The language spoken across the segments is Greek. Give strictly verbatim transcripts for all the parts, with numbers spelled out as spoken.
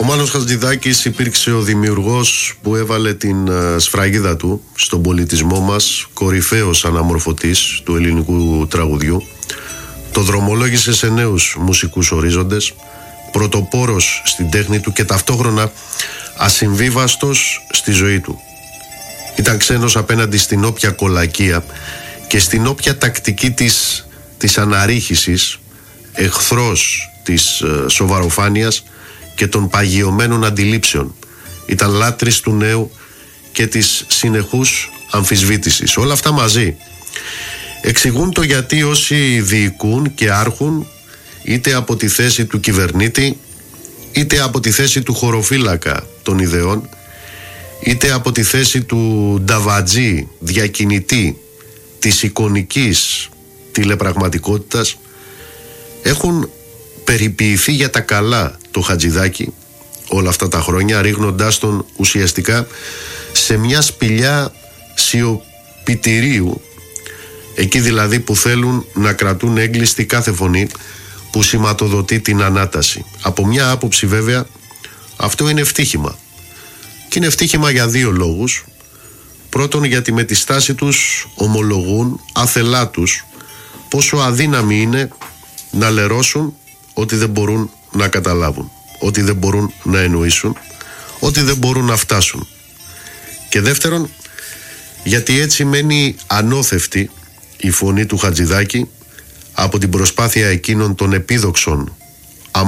Μάνος Χατζηδάκης υπήρξε ο δημιουργός που έβαλε την σφραγίδα του στον πολιτισμό μας, κορυφαίος αναμορφωτής του ελληνικού τραγουδιού. Το δρομολόγησε σε νέους μουσικούς ορίζοντες, πρωτοπόρος στην τέχνη του και ταυτόχρονα ασυμβίβαστος στη ζωή του. Ήταν ξένος απέναντι στην όποια κολακία και στην όποια τακτική της, της αναρρίχησης, εχθρός της ε, σοβαροφάνειας και των παγιωμένων αντιλήψεων. Ήταν λάτρης του νέου και της συνεχούς αμφισβήτησης. Όλα αυτά μαζί εξηγούν το γιατί όσοι διοικούν και άρχουν, είτε από τη θέση του κυβερνήτη, είτε από τη θέση του χωροφύλακα των ιδεών, είτε από τη θέση του νταβατζή, διακινητή της εικονικής τηλεπραγματικότητας, έχουν περιποιηθεί για τα καλά το Χατζηδάκη όλα αυτά τα χρόνια, ρίχνοντάς τον ουσιαστικά σε μια σπηλιά σιωπητηρίου, εκεί δηλαδή που θέλουν να κρατούν έγκλειστη κάθε φωνή που σηματοδοτεί την ανάταση. Από μια άποψη βέβαια αυτό είναι ευτύχημα, και είναι ευτύχημα για δύο λόγους. Πρώτον, γιατί με τη στάση τους ομολογούν άθελά τους πόσο αδύναμοι είναι να λερώσουν ότι δεν μπορούν να καταλάβουν, ότι δεν μπορούν να εννοήσουν, ότι δεν μπορούν να φτάσουν. Και δεύτερον, γιατί έτσι μένει ανώθευτη η φωνή του Χατζηδάκη από την προσπάθεια εκείνων των επίδοξων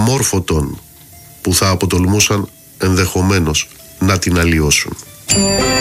αμόρφωτων που θα αποτολμούσαν ενδεχομένως να την αλλοιώσουν.